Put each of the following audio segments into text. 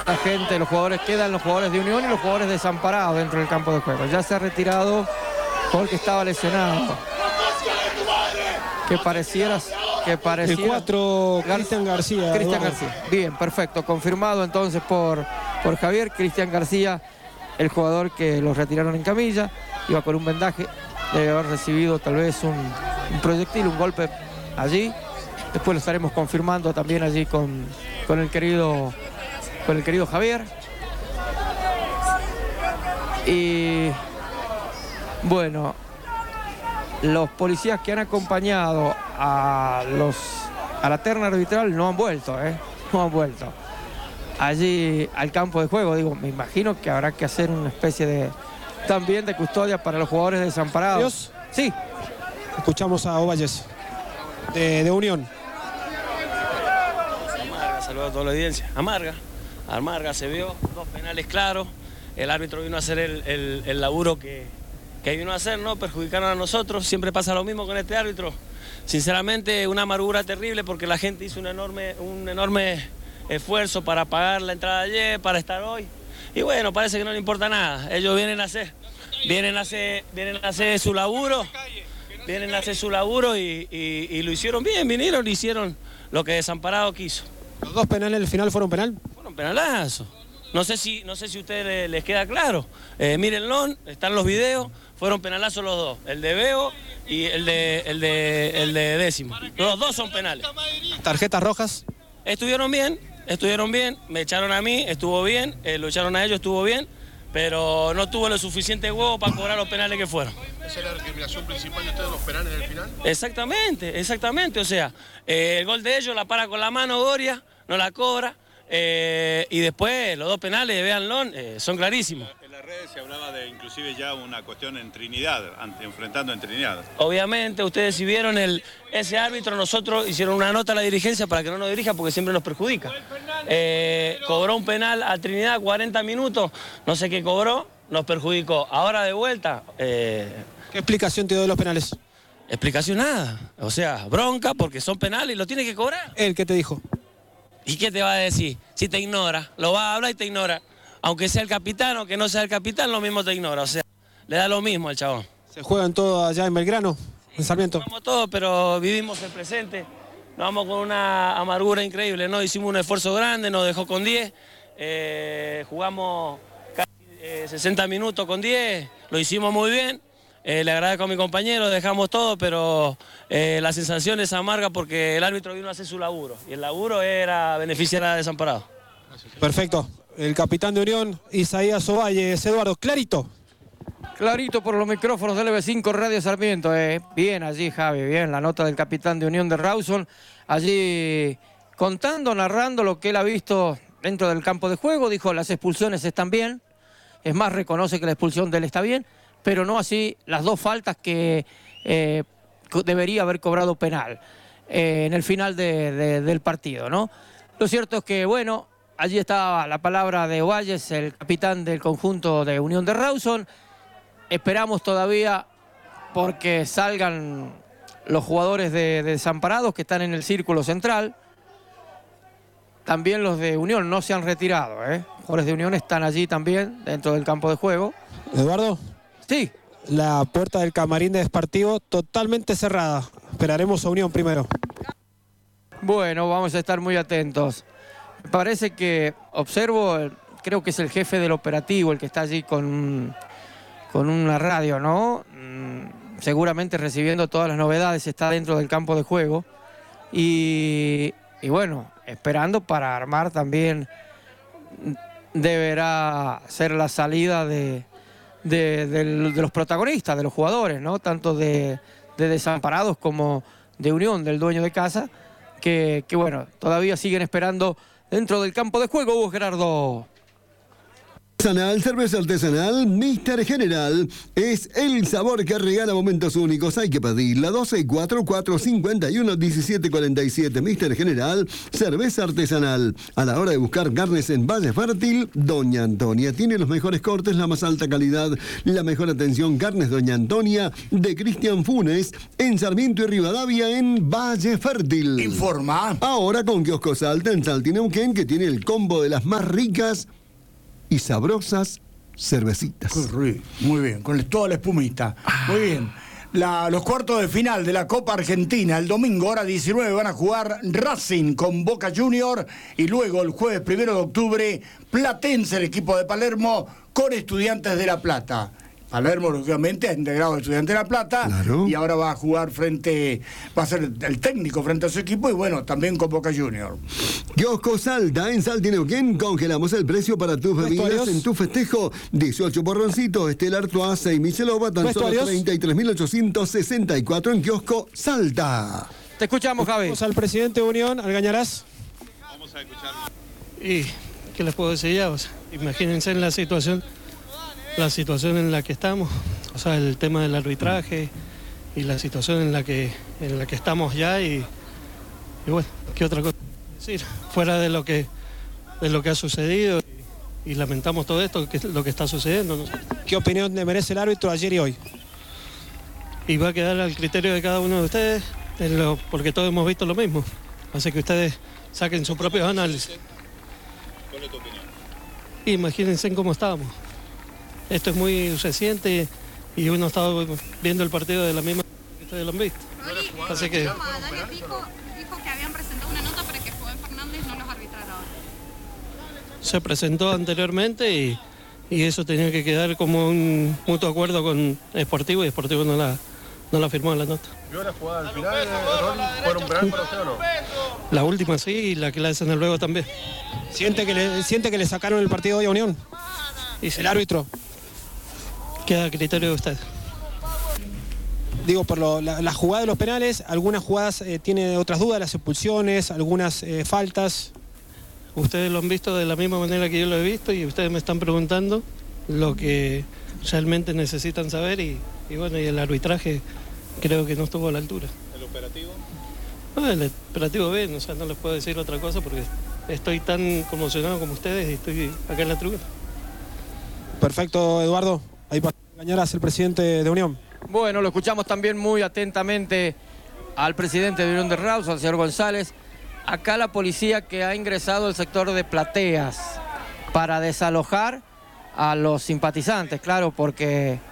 La gente, los jugadores, quedan los jugadores de Unión y los jugadores desamparados dentro del campo de juego. Ya se ha retirado porque estaba lesionado. Que pareciera... El 4, Cristian García. Cristian García. Bien, perfecto. Confirmado entonces por Javier. Cristian García, el jugador que los retiraron en camilla. Iba con un vendaje. Debe haber recibido tal vez un proyectil, un golpe allí. Después lo estaremos confirmando también allí con el querido Javier. Y bueno, los policías que han acompañado a la terna arbitral no han vuelto, no han vuelto allí al campo de juego. Digo, me imagino que habrá que hacer una especie también de custodia para los jugadores desamparados. ¿Dios? Sí. Escuchamos a Ovalles de Unión. Amarga, saludo a toda la audiencia. Amarga, se vio, 2 penales claros. El árbitro vino a hacer el laburo que vino a hacer, ¿no? Perjudicaron a nosotros. Siempre pasa lo mismo con este árbitro. Sinceramente, una amargura terrible porque la gente hizo un enorme esfuerzo para pagar la entrada ayer, para estar hoy. Y bueno, parece que no le importa nada. Ellos vienen a hacer su laburo. Vienen a hacer su laburo y lo hicieron bien, vinieron y hicieron lo que Desamparado quiso. ¿Los 2 penales al final fueron penal? Fueron penalazos. No sé si a ustedes les queda claro. Mírenlo, están los videos, fueron penalazos los 2. El de Beo y el de Décimo. Los 2 son penales. ¿Tarjetas rojas? Estuvieron bien, me echaron a mí, estuvo bien, lo echaron a ellos, estuvo bien, pero no tuvo lo suficiente huevo para cobrar los penales que fueron. ¿Esa es la recriminación principal de ustedes, los penales del final? Exactamente, o sea, el gol de ellos la para con la mano Goria, no la cobra, y después los 2 penales, véanlo, son clarísimos. En las redes se hablaba de inclusive ya una cuestión en Trinidad, enfrentando en Trinidad. Obviamente, ustedes si vieron ese árbitro, nosotros hicieron una nota a la dirigencia para que no nos dirija porque siempre nos perjudica. Cobró un penal a Trinidad 40 minutos, no sé qué cobró, nos perjudicó. Ahora de vuelta... ¿Qué explicación te dio de los penales? Explicación nada, o sea, bronca porque son penales y lo tiene que cobrar. ¿Él qué te dijo? ¿Y qué te va a decir? Si te ignora, lo va a hablar y te ignora. Aunque sea el capitán o que no sea el capitán, lo mismo te ignora, o sea, le da lo mismo al chabón. ¿Se juegan todo allá en Belgrano, en Sarmiento? Jugamos todo, pero vivimos el presente. Nos vamos con una amargura increíble, ¿no? Hicimos un esfuerzo grande, nos dejó con 10. Jugamos casi 60 minutos con 10, lo hicimos muy bien. Le agradezco a mi compañero, dejamos todo, pero la sensación es amarga porque el árbitro vino a hacer su laburo. Y el laburo era beneficiar a Desamparado. Perfecto. El capitán de Unión, Isaías Ovalles. Eduardo, clarito. Clarito por los micrófonos del LB5 Radio Sarmiento. Bien allí, Javi, bien la nota del capitán de Unión de Rawson. Allí contando, narrando lo que él ha visto dentro del campo de juego. Dijo, las expulsiones están bien. Es más, reconoce que la expulsión de él está bien, pero no así las 2 faltas que debería haber cobrado penal en el final del partido, ¿no? Lo cierto es que, bueno, allí estaba la palabra de Ovalles, el capitán del conjunto de Unión de Rawson. Esperamos todavía porque salgan los jugadores de Desamparados que están en el círculo central. También los de Unión no se han retirado, Los jugadores de Unión están allí también, dentro del campo de juego. Eduardo. Sí. La puerta del camarín de Desportivo totalmente cerrada. Esperaremos a Unión primero. Bueno, vamos a estar muy atentos. Me parece que observo, creo que es el jefe del operativo, el que está allí con una radio, ¿no? Seguramente recibiendo todas las novedades, está dentro del campo de juego. Y bueno, esperando para armar también, deberá ser la salida de los protagonistas, de los jugadores, ¿no? Tanto de Desamparados como de Unión, del dueño de casa, que bueno, todavía siguen esperando dentro del campo de juego, Hugo Gerardo. Cerveza artesanal Mr. General es el sabor que regala momentos únicos. Hay que pedirla. 1244511747. Mr. General, cerveza artesanal. A la hora de buscar carnes en Valle Fértil, Doña Antonia tiene los mejores cortes, la más alta calidad, la mejor atención. Carnes Doña Antonia de Cristian Funes en Sarmiento y Rivadavia en Valle Fértil. Informa. Ahora con Kiosco Salta en Salta y Neuquén, que tiene el combo de las más ricas y sabrosas cervecitas. Muy bien, con toda la espumita. Muy bien. Los cuartos de final de la Copa Argentina, el domingo, hora 19, van a jugar Racing con Boca Junior y luego el jueves 1 de octubre, Platense, el equipo de Palermo, con Estudiantes de La Plata. Palermo, lógicamente, ha integrado a Estudiantes de La Plata, claro, y ahora va a jugar va a ser el técnico frente a su equipo y bueno, también con Boca Junior. Kiosco Salta, en Salta y Neuquén, congelamos el precio para tus bebidas en tu festejo. 18 porroncitos, Estela Artois, 6 Michelova, tan solo 33.864 en Kiosco Salta. Te escuchamos, Javi. Vamos al presidente de Unión, Algañarás. Vamos a escucharlo. Y, ¿qué les puedo decir ya? O sea, imagínense en la situación en la que estamos, o sea, el tema del arbitraje y la situación en la que estamos ya y bueno, ¿qué otra cosa decir? Fuera de lo que ha sucedido y lamentamos todo esto, que es lo que está sucediendo, ¿no? ¿Qué opinión le merece el árbitro ayer y hoy? Y va a quedar al criterio de cada uno de ustedes, porque todos hemos visto lo mismo, así que ustedes saquen sus propios análisis. ¿Cuál es tu opinión? Imagínense en cómo estábamos. Esto es muy reciente y uno estaba viendo el partido de la misma que ustedes lo han visto. Así que dijo que habían presentado una nota para que Joven Fernández no los arbitrara ahora. Se presentó anteriormente y eso tenía que quedar como un mutuo acuerdo con Sportivo y Sportivo no la firmó en la nota. ¿Vio la jugada al final, ¿Fueron penal para usted o no? La última sí y la que la hacen luego también. ¿Siente que le sacaron el partido hoy a Unión? ¿Y si el árbitro? Queda a criterio de usted. Digo, por la jugada de los penales, algunas jugadas tiene otras dudas, las expulsiones, algunas faltas. Ustedes lo han visto de la misma manera que yo lo he visto y ustedes me están preguntando lo que realmente necesitan saber y bueno, y el arbitraje creo que no estuvo a la altura. ¿El operativo? No, el operativo bien, o sea, no les puedo decir otra cosa porque estoy tan conmocionado como ustedes y estoy acá en la tribuna. Perfecto, Eduardo. Ahí para Algañarás, el presidente de Unión. Bueno, lo escuchamos también muy atentamente al presidente de Unión de Rawson, al señor González. Acá la policía que ha ingresado al sector de Plateas para desalojar a los simpatizantes, claro, porque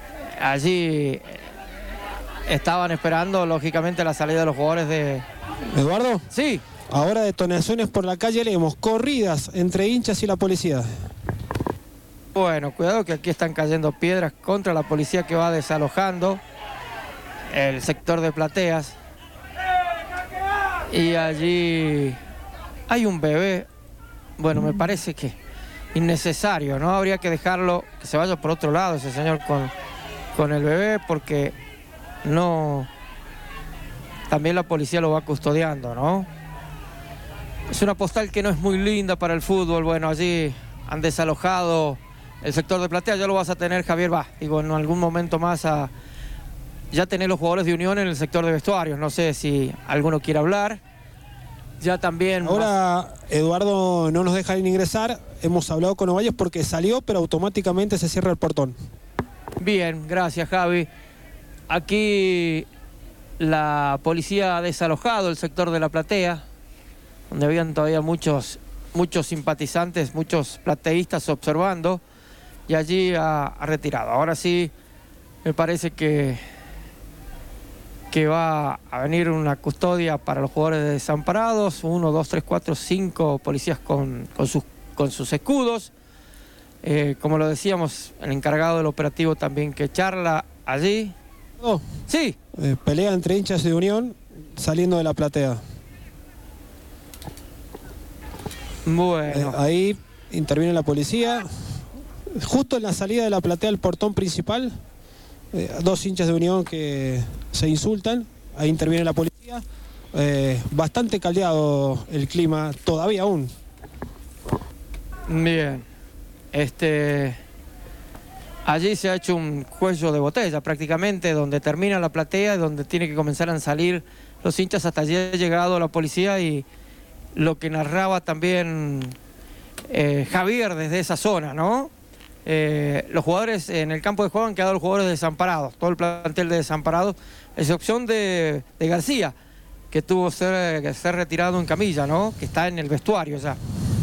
allí estaban esperando, lógicamente, la salida de los jugadores de... ¿Eduardo? Sí. Ahora detonaciones por la calle Lemos, corridas entre hinchas y la policía. Bueno, cuidado que aquí están cayendo piedras contra la policía que va desalojando el sector de Plateas. Y allí hay un bebé, bueno, me parece que innecesario, ¿no? Habría que dejarlo que se vaya por otro lado ese señor con el bebé porque no... También la policía lo va custodiando, ¿no? Es una postal que no es muy linda para el fútbol, bueno, allí han desalojado... El sector de Platea ya lo vas a tener, Javier, digo, en algún momento más ya tener los jugadores de Unión en el sector de vestuarios. No sé si alguno quiere hablar. Ya también... Ahora Eduardo no nos deja ingresar. Hemos hablado con Ovalles porque salió, pero automáticamente se cierra el portón. Bien, gracias, Javi. Aquí la policía ha desalojado el sector de la platea, donde habían todavía muchos simpatizantes, muchos plateístas observando. Y allí ha retirado. Ahora sí, me parece que va a venir una custodia para los jugadores desamparados. 1, 2, 3, 4, 5 policías con sus escudos. Como lo decíamos, el encargado del operativo también que charla allí. Oh, sí. Pelea entre hinchas de Unión saliendo de la platea. Bueno. Ahí interviene la policía. Justo en la salida de la platea del portón principal, dos hinchas de Unión que se insultan, ahí interviene la policía. Bastante caldeado el clima, todavía aún. Bien. Allí se ha hecho un cuello de botella prácticamente, donde termina la platea y donde tiene que comenzar a salir los hinchas. Hasta allí ha llegado la policía y lo que narraba también Javier desde esa zona, ¿no? Los jugadores en el campo de juego han quedado los jugadores desamparados, todo el plantel de desamparados, excepción de García, que tuvo que ser retirado en camilla, ¿no? Que está en el vestuario ya.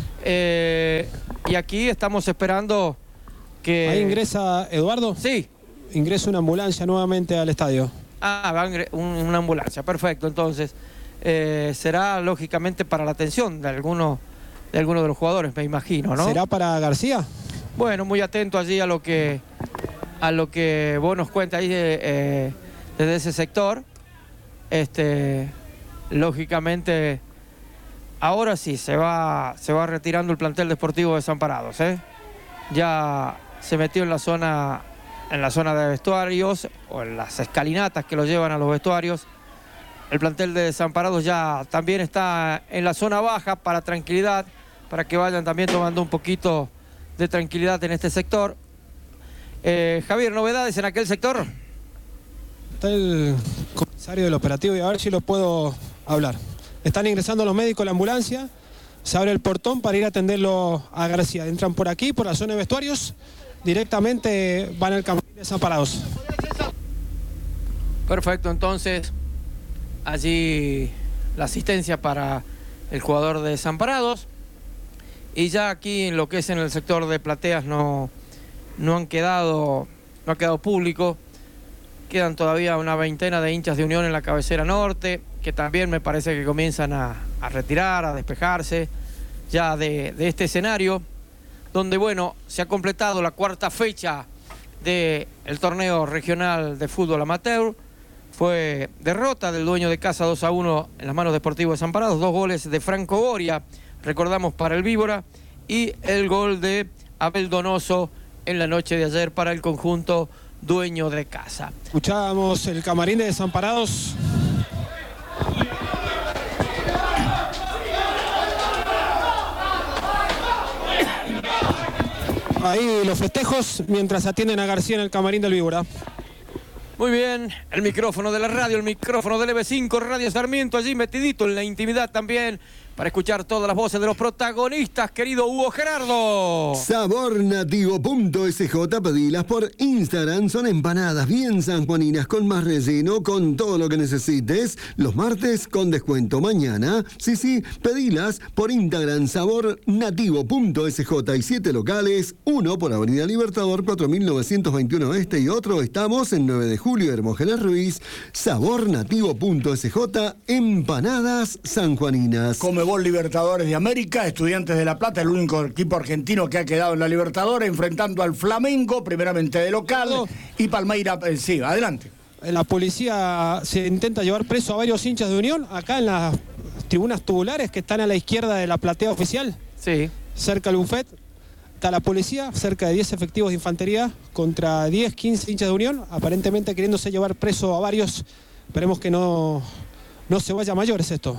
Y aquí estamos esperando que... ¿Ahí ingresa Eduardo? Sí. Ingresa una ambulancia nuevamente al estadio. Ah, va una ambulancia, perfecto. Entonces, será lógicamente para la atención de alguno de los jugadores, me imagino, ¿no? ¿Será para García? Bueno, muy atento allí a lo que vos nos cuentas ahí desde ese sector. Lógicamente, ahora sí se va retirando el plantel deportivo Desamparados, ¿eh? Ya se metió en la zona de vestuarios o en las escalinatas que lo llevan a los vestuarios. El plantel de Desamparados ya también está en la zona baja para tranquilidad, para que vayan también tomando un poquito de tranquilidad en este sector. Javier, ¿novedades en aquel sector? Está el comisario del operativo y a ver si lo puedo hablar. Están ingresando los médicos a la ambulancia, se abre el portón para ir a atenderlo a García. Entran por aquí, por la zona de vestuarios, directamente van al camarín de Desamparados. Perfecto, entonces allí la asistencia para el jugador de Desamparados. Y ya aquí en lo que es en el sector de plateas no ha quedado público. Quedan todavía una veintena de hinchas de Unión en la cabecera norte, que también me parece que comienzan a retirar, a despejarse ya de este escenario, donde, bueno, se ha completado la cuarta fecha del torneo regional de fútbol amateur. Fue derrota del dueño de casa 2-1 en las manos de Sportivo Desamparados, 2 goles de Franco Boria, recordamos, para el Víbora, y el gol de Abel Donoso en la noche de ayer para el conjunto dueño de casa. Escuchábamos el camarín de Desamparados. Ahí los festejos mientras atienden a García en el camarín del Víbora. Muy bien, el micrófono de la radio, el micrófono del EB5 Radio Sarmiento, allí metidito en la intimidad también, para escuchar todas las voces de los protagonistas, querido Hugo Gerardo. Sabornativo.sj, pedilas por Instagram, son empanadas bien sanjuaninas con más relleno, con todo lo que necesites. Los martes con descuento. Mañana, sí, pedilas por Instagram, sabornativo.sj. Hay 7 locales, uno por Avenida Libertador 4921 Este y otro estamos en 9 de julio, Hermógenes Ruiz. Sabornativo.sj, empanadas sanjuaninas. Conmebol Libertadores de América, Estudiantes de La Plata, el único equipo argentino que ha quedado en la Libertadores, enfrentando al Flamengo, primeramente de local, y Palmeira, sí, adelante. La policía se intenta llevar preso a varios hinchas de Unión, acá en las tribunas tubulares que están a la izquierda de la platea oficial, sí, cerca del buffet. Está la policía, cerca de 10 efectivos de infantería, contra 10, 15 hinchas de Unión, aparentemente queriéndose llevar preso a varios. Esperemos que no se vaya a mayores esto.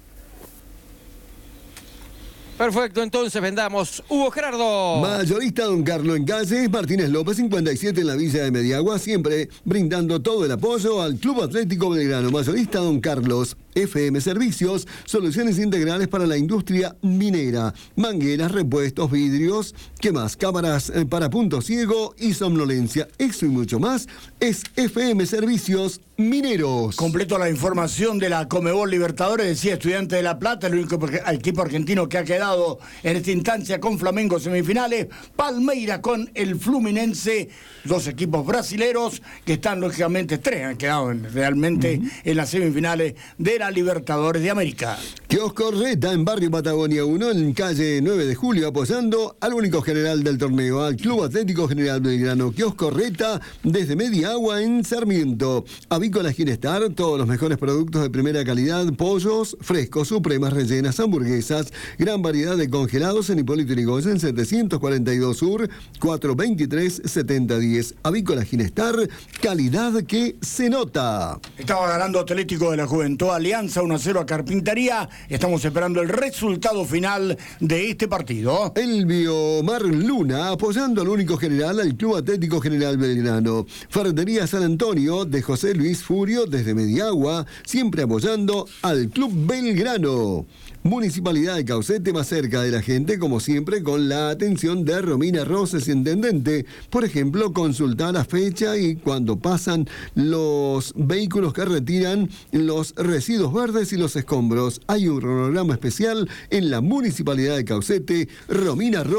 Perfecto, entonces vendamos. Hugo Gerardo. Mayorista Don Carlos en Calles, Martínez López 57 en la Villa de Mediagua, siempre brindando todo el apoyo al Club Atlético Belgrano. Mayorista Don Carlos. FM Servicios, soluciones integrales para la industria minera, mangueras, repuestos, vidrios, ¿qué más? Cámaras para punto ciego y somnolencia. Eso y mucho más es FM Servicios Mineros. Completo la información de la Conmebol Libertadores, decía Estudiantes de La Plata, el único equipo argentino que ha quedado en esta instancia con Flamengo semifinales, Palmeira con el Fluminense, 2 equipos brasileros que están lógicamente, 3 han quedado realmente en las semifinales de la Libertadores de América. Kiosco Reta en Barrio Patagonia 1, en calle 9 de julio, apoyando al único general del torneo, al Club Atlético General Belgrano. Kiosco Reta desde Media Agua en Sarmiento. Avícola Ginestar, todos los mejores productos de primera calidad, pollos frescos, supremas, rellenas, hamburguesas, gran variedad de congelados en Hipólito Yrigoyen 742 Sur, 423-7010. Avícola Ginestar, calidad que se nota. Estaba ganando Atlético de la Juventud Alianza 1-0 a Carpintería Estamos esperando el resultado final de este partido. Elvio Mar Luna, apoyando al único general, al Club Atlético General Belgrano. Ferretería San Antonio, de José Luis Furio, desde Mediagua, siempre apoyando al Club Belgrano. Municipalidad de Caucete, más cerca de la gente, como siempre, con la atención de Romina Roses, intendente. Por ejemplo, consultar la fecha y cuando pasan los vehículos que retiran los residuos verdes y los escombros. Hay un programa especial en la Municipalidad de Caucete. Romina Roses.